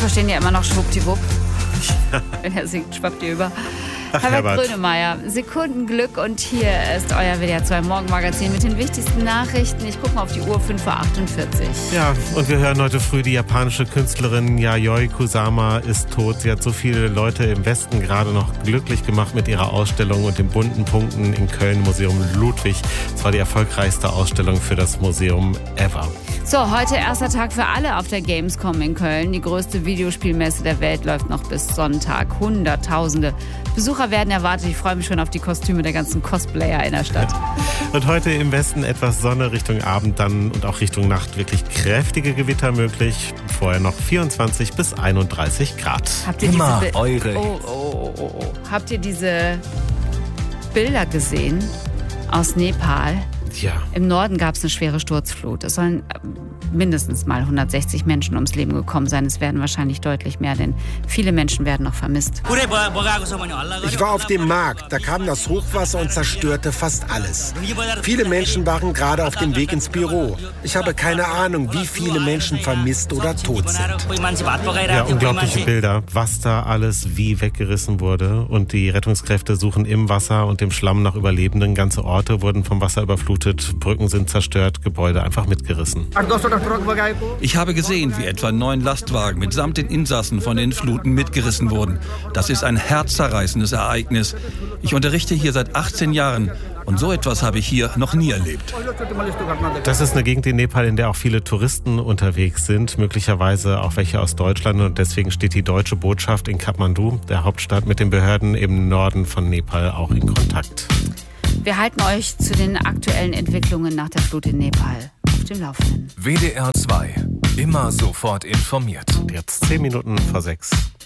verstehen ja immer noch schwuppdiwupp. Wenn er singt, schwappt ihr über. Herbert Grönemeyer, Sekundenglück und hier ist euer WDR 2 Morgenmagazin mit den wichtigsten Nachrichten. Ich gucke mal auf die Uhr, 5:48 Uhr. Ja, und wir hören heute früh, die japanische Künstlerin Yayoi Kusama ist tot. Sie hat so viele Leute im Westen gerade noch glücklich gemacht mit ihrer Ausstellung und den bunten Punkten im Köln Museum Ludwig. Es war die erfolgreichste Ausstellung für das Museum ever. So, heute erster Tag für alle auf der Gamescom in Köln. Die größte Videospielmesse der Welt läuft noch bis Sonntag. Hunderttausende Besucher werden erwartet. Ich freue mich schon auf die Kostüme der ganzen Cosplayer in der Stadt. Und heute im Westen etwas Sonne Richtung Abend dann und auch Richtung Nacht wirklich kräftige Gewitter möglich. Vorher noch 24 bis 31 Grad. Habt ihr Habt ihr diese Bilder gesehen aus Nepal? Ja. Im Norden gab es eine schwere Sturzflut. Es sollen mindestens mal 160 Menschen ums Leben gekommen sein. Es werden wahrscheinlich deutlich mehr, denn viele Menschen werden noch vermisst. Ich war auf dem Markt, da kam das Hochwasser und zerstörte fast alles. Viele Menschen waren gerade auf dem Weg ins Büro. Ich habe keine Ahnung, wie viele Menschen vermisst oder tot sind. Ja, unglaubliche Bilder, was da alles wie weggerissen wurde. Und die Rettungskräfte suchen im Wasser und im Schlamm nach Überlebenden. Ganze Orte wurden vom Wasser überflutet, Brücken sind zerstört, Gebäude einfach mitgerissen. Ich habe gesehen, wie etwa 9 Lastwagen mitsamt den Insassen von den Fluten mitgerissen wurden. Das ist ein herzzerreißendes Ereignis. Ich unterrichte hier seit 18 Jahren und so etwas habe ich hier noch nie erlebt. Das ist eine Gegend in Nepal, in der auch viele Touristen unterwegs sind, möglicherweise auch welche aus Deutschland. Und deswegen steht die deutsche Botschaft in Kathmandu, der Hauptstadt, mit den Behörden im Norden von Nepal auch in Kontakt. Wir halten euch zu den aktuellen Entwicklungen nach der Flut in Nepal auf dem Laufenden. WDR 2. Immer sofort informiert. Jetzt 10 Minuten vor 6.